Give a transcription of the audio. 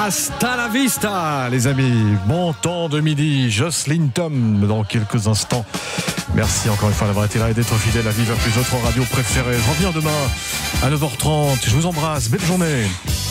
Hasta la vista, les amis. Bon temps de midi. Jocelyne Tom, dans quelques instants. Merci encore une fois d'avoir été là et d'être fidèle à Vive plus votre radio préférée. Je reviens demain à 9h30. Je vous embrasse. Belle journée.